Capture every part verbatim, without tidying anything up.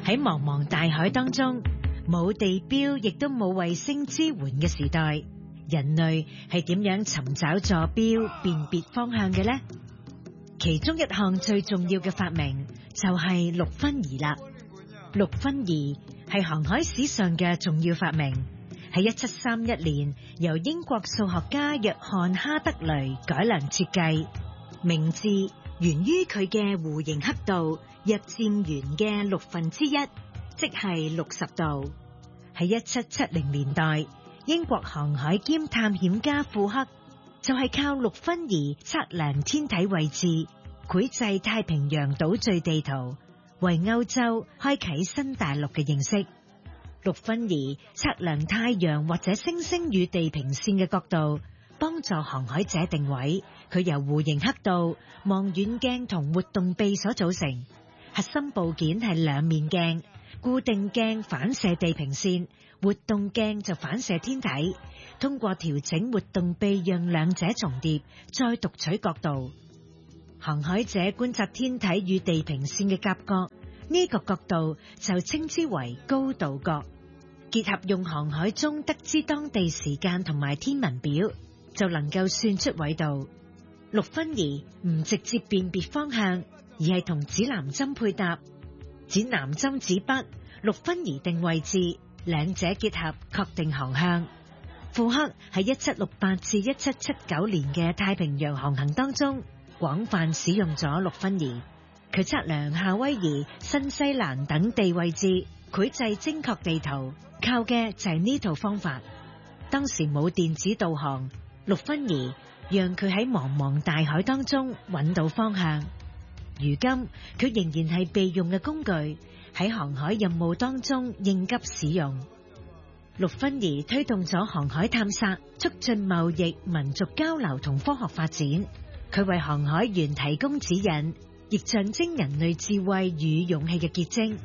喺茫茫大海當中，冇地標亦都冇衛星支援嘅時代，人類係點樣尋找坐標、辨別方向嘅呢？其中一項最重要嘅發明就係六分儀啦。六分儀係航海史上嘅重要發明，喺一七三一年由英國數學家約翰哈德雷改良設計，名字源於佢嘅弧形刻度約佔圓嘅六分之一，即係六十度。喺一七七零年代，英國航海兼探險家庫克就係靠六分儀測量天體位置，繪製太平洋島嶼地圖，為歐洲開啟新大陸嘅認識。六分儀測量太陽或者星星與地平線嘅角度，幫助航海者定位。佢由弧形刻度、望遠鏡同活動臂所組成，核心部件係兩面鏡，固定鏡反射地平線，活動鏡就反射天體。通過調整活動臂，讓兩者重疊，再讀取角度。航海者觀察天體與地平線嘅夾角，呢個角度就稱之為高度角。結合用航海中得知當地時間同埋天文表，就能夠算出緯度。六分儀唔直接辨別方向，而係同指南針配搭，指南針指北，六分儀定位置，兩者結合確定航向。庫克喺一七六八至一七七九年嘅太平洋航行當中，廣泛使用咗六分儀。佢測量夏威夷、新西蘭等地位置，繪製精確地圖，靠嘅就係呢套方法。當時冇電子導航，六分儀讓佢喺茫茫大海當中揾到方向。如今佢仍然係備用嘅工具，喺航海任務當中應急使用。六分儀推動咗航海探索，促進貿易、民族交流同科學發展。佢為航海員提供指引，亦象徵人類智慧與勇氣嘅結晶。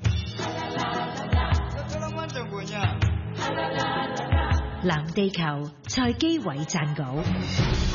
藍地球，蔡基偉撰稿。